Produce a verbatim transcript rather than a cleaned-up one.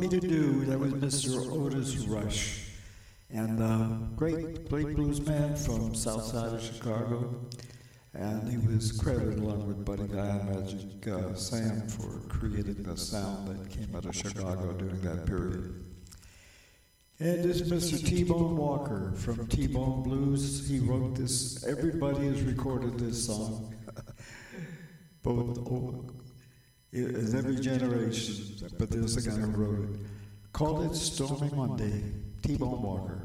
Me to Do. That was Mister Otis Rush. And uh, great, great blues man from south side of Chicago. And he was credited along with Buddy Guy and Magic uh, Sam for creating the sound that came out of Chicago during that period. And this Mister T-Bone Walker from T-Bone Blues. He wrote this. Everybody has recorded this song. Both old, in every generation. But there's a guy who wrote it. Called it Stormy Monday. T-Bone Walker.